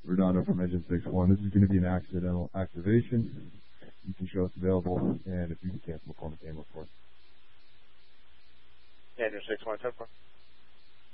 Redondo from Engine 6-1. This is going to be an accidental activation. You can show it's available, and if you can cancel McCormick Aim report. Engine 6-1, 10-4.